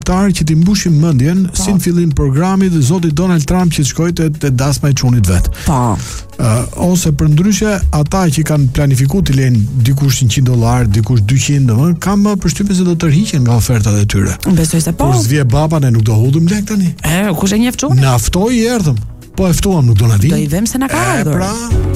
shqiptar që t'i mbushim mendjen si në fillim programit dhe zoti Donald Trump që shkoi te dasma e çunit vet. Po. Ose për ndryshe ata që kanë planifikuar të lejnë dikush $100, dikush 200, domethënë kam përshtypjen se do të tërhiqen nga ofertat e tyre. Besoj se po. Kur s'vje baba ne nuk do hodhim lek tani. Kush e njeh çunin? Na ftoi erdhëm. Po e ftuam nuk do na vinë. Do i vëmë se na ka ardhur. Pra